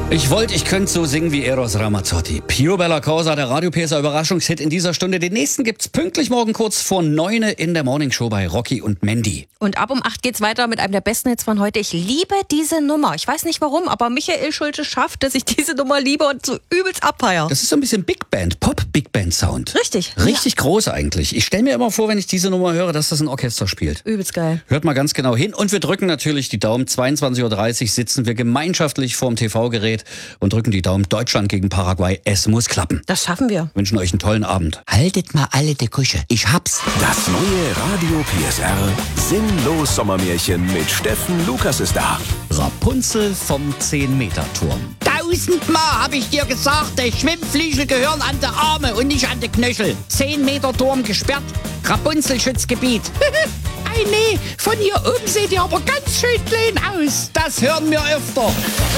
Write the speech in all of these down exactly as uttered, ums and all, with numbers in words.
Ich wollte, ich könnte so singen wie Eros Ramazzotti. Pio Bella Corsa, der Radio P S R Überraschungshit in dieser Stunde. Den nächsten gibt's pünktlich morgen kurz vor neun in der Morningshow bei Rocky und Mandy. Und ab um acht geht's weiter mit einem der besten Hits von heute. Ich liebe diese Nummer. Ich weiß nicht warum, aber Michael Schulte schafft, dass ich diese Nummer liebe und so übelst abfeier. Das ist so ein bisschen Big Band, Pop-Big Band Sound. Richtig. Richtig ja. Groß eigentlich. Ich stelle mir immer vor, wenn ich diese Nummer höre, dass das ein Orchester spielt. Übelst geil. Hört mal ganz genau hin. Und wir drücken natürlich die Daumen. zweiundzwanzig Uhr dreißig sitzen wir gemeinschaftlich vorm T V-Gerät und drücken die Daumen. Deutschland gegen Paraguay. Es muss klappen. Das schaffen wir. Wünschen euch einen tollen Abend. Haltet mal alle die Kusche. Ich hab's. Das neue Radio P S R Sinnlos Sommermärchen mit Steffen Lukas ist da. Rapunzel vom zehn-Meter-Turm. Tausendmal habe ich dir gesagt, die Schwimmflügel gehören an die Arme und nicht an die Knöchel. Zehn Meter Turm gesperrt. Rapunzel-Schutzgebiet. Ei, nee, von hier oben seht ihr aber ganz schön klein aus. Das hören wir öfter.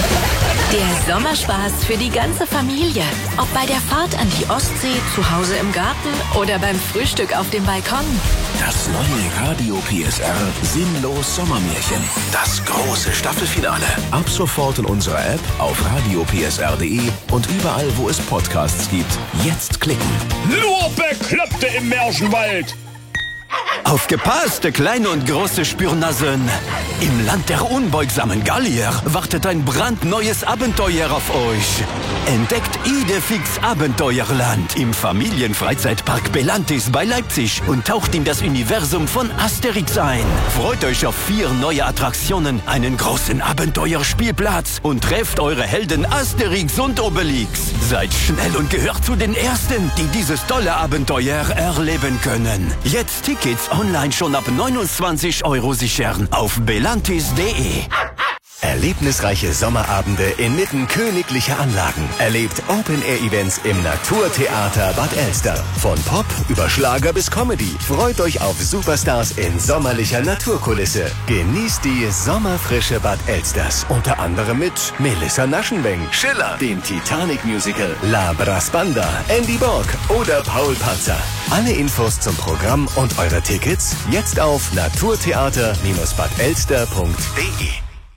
Der Sommerspaß für die ganze Familie. Ob bei der Fahrt an die Ostsee, zu Hause im Garten oder beim Frühstück auf dem Balkon. Das neue Radio P S R Sinnlos Sommermärchen. Das große Staffelfinale. Ab sofort in unserer App, auf radio p s r punkt d e und überall, wo es Podcasts gibt. Jetzt klicken. Nur Bekloppte im Märchenwald. Aufgepasst, kleine und große Spürnasen. Im Land der unbeugsamen Gallier wartet ein brandneues Abenteuer auf euch. Entdeckt Idefix Abenteuerland im Familienfreizeitpark Belantis bei Leipzig und taucht in das Universum von Asterix ein. Freut euch auf vier neue Attraktionen, einen großen Abenteuerspielplatz und trefft eure Helden Asterix und Obelix. Seid schnell und gehört zu den Ersten, die dieses tolle Abenteuer erleben können. Jetzt Tickets online schon ab neunundzwanzig Euro sichern auf belantis punkt d e. Erlebnisreiche Sommerabende inmitten königlicher Anlagen. Erlebt Open-Air-Events im Naturtheater Bad Elster. Von Pop über Schlager bis Comedy. Freut euch auf Superstars in sommerlicher Naturkulisse. Genießt die sommerfrische Bad Elsters. Unter anderem mit Melissa Naschenweng, Schiller, dem Titanic-Musical, La Brasbanda, Andy Borg oder Paul Panzer. Alle Infos zum Programm und eure Tickets jetzt auf naturtheater Bindestrich bad elster punkt d e.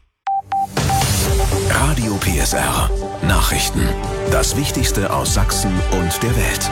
Radio P S R Nachrichten. Das Wichtigste aus Sachsen und der Welt.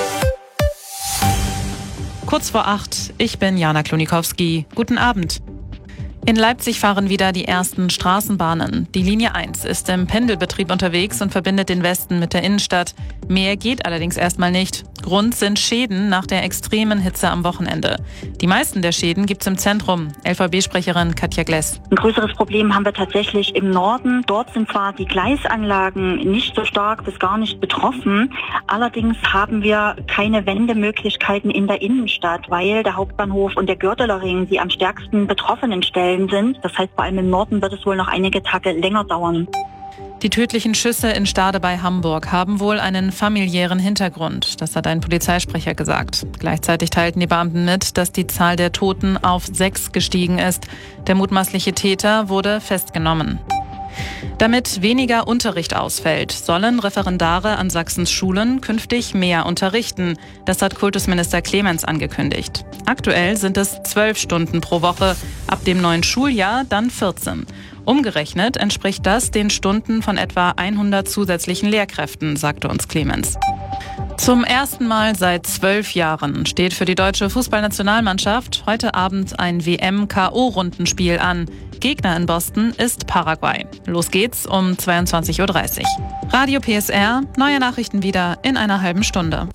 Kurz vor acht, ich bin Jana Klonikowski. Guten Abend. In Leipzig fahren wieder die ersten Straßenbahnen. Die Linie eins ist im Pendelbetrieb unterwegs und verbindet den Westen mit der Innenstadt. Mehr geht allerdings erstmal nicht. Grund sind Schäden nach der extremen Hitze am Wochenende. Die meisten der Schäden gibt's im Zentrum. L V B-Sprecherin Katja Gless. Ein größeres Problem haben wir tatsächlich im Norden. Dort sind zwar die Gleisanlagen nicht so stark bis gar nicht betroffen. Allerdings haben wir keine Wendemöglichkeiten in der Innenstadt, weil der Hauptbahnhof und der Gördeler Ring die am stärksten betroffenen Stellen sind. Das heißt, vor allem im Norden wird es wohl noch einige Tage länger dauern. Die tödlichen Schüsse in Stade bei Hamburg haben wohl einen familiären Hintergrund. Das hat ein Polizeisprecher gesagt. Gleichzeitig teilten die Beamten mit, dass die Zahl der Toten auf sechs gestiegen ist. Der mutmaßliche Täter wurde festgenommen. Damit weniger Unterricht ausfällt, sollen Referendare an Sachsens Schulen künftig mehr unterrichten. Das hat Kultusminister Clemens angekündigt. Aktuell sind es zwölf Stunden pro Woche, ab dem neuen Schuljahr dann vierzehn. Umgerechnet entspricht das den Stunden von etwa hundert zusätzlichen Lehrkräften, sagte uns Clemens. Zum ersten Mal seit zwölf Jahren steht für die deutsche Fußballnationalmannschaft heute Abend ein W M-K O-Rundenspiel an. Gegner in Boston ist Paraguay. Los geht's um zweiundzwanzig Uhr dreißig. Radio P S R, neue Nachrichten wieder in einer halben Stunde.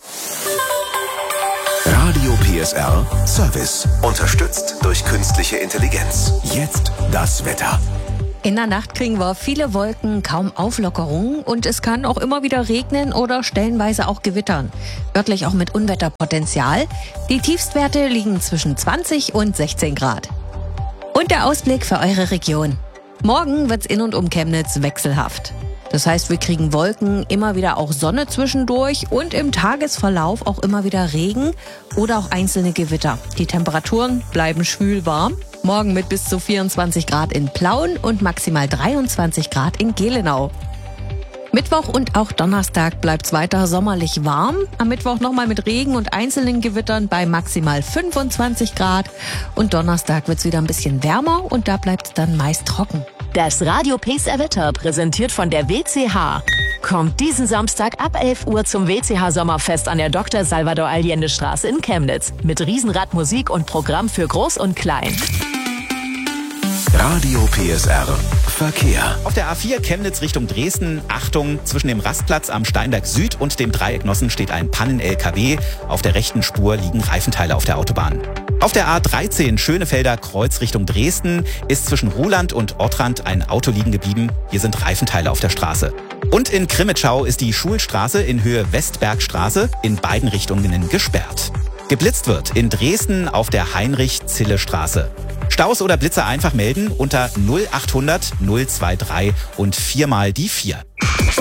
Radio P S R Service. Unterstützt durch künstliche Intelligenz. Jetzt das Wetter. In der Nacht kriegen wir viele Wolken, kaum Auflockerung und es kann auch immer wieder regnen oder stellenweise auch gewittern. Örtlich auch mit Unwetterpotenzial. Die Tiefstwerte liegen zwischen zwanzig und sechzehn Grad. Und der Ausblick für eure Region. Morgen wird's in und um Chemnitz wechselhaft. Das heißt, wir kriegen Wolken, immer wieder auch Sonne zwischendurch und im Tagesverlauf auch immer wieder Regen oder auch einzelne Gewitter. Die Temperaturen bleiben schwül warm. Morgen mit bis zu vierundzwanzig Grad in Plauen und maximal dreiundzwanzig Grad in Gelenau. Mittwoch und auch Donnerstag bleibt's weiter sommerlich warm. Am Mittwoch nochmal mit Regen und einzelnen Gewittern bei maximal fünfundzwanzig Grad. Und Donnerstag wird's wieder ein bisschen wärmer und da bleibt's dann meist trocken. Das Radio P S R Wetter präsentiert von der W C H. Kommt diesen Samstag ab elf Uhr zum W C H Sommerfest an der Doktor Salvador Allende Straße in Chemnitz. Mit Riesenradmusik und Programm für Groß und Klein. Radio P S R Verkehr. Auf der A vier Chemnitz Richtung Dresden, Achtung, zwischen dem Rastplatz am Steinberg Süd und dem Dreieck Nossen steht ein Pannen-L K W. Auf der rechten Spur liegen Reifenteile auf der Autobahn. Auf der A dreizehn Schönefelder Kreuz Richtung Dresden ist zwischen Ruhland und Ottrand ein Auto liegen geblieben. Hier sind Reifenteile auf der Straße. Und in Krimitschau ist die Schulstraße in Höhe Westbergstraße in beiden Richtungen gesperrt. Geblitzt wird in Dresden auf der Heinrich-Zille-Straße. Staus oder Blitzer einfach melden unter null achthundert null drei drei und viermal die vier.